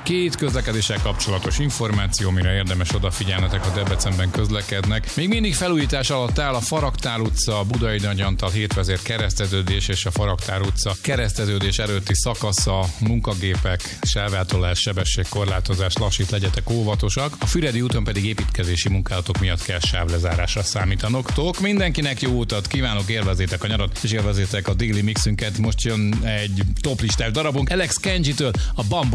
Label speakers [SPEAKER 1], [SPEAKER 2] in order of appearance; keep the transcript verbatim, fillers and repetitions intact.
[SPEAKER 1] Két közlekedéssel kapcsolatos információ, mire érdemes odafigyelnetek, ha Debrecenben közlekednek. Még mindig felújítás alatt áll a Faraktál utca, Budai Nagyantal hétvezér kereszteződés és a Faraktál utca kereszteződés előtti szakasza, munkagépek, sávátolás, sebességkorlátozás, lassít, legyetek óvatosak. A Füredi úton pedig építkezési munkálatok miatt kell sávlezárásra számítanok. Tok, mindenkinek jó utat kívánok, élvezétek a nyarat, és élvezétek a déli mixünket. Most jön egy toplistás darabunk Alex Kenji-től, a Bamboo